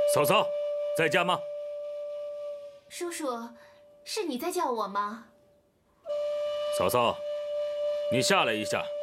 嫂嫂，在家吗？ 叔叔，是你在叫我吗？ 嫂嫂，你下来一下。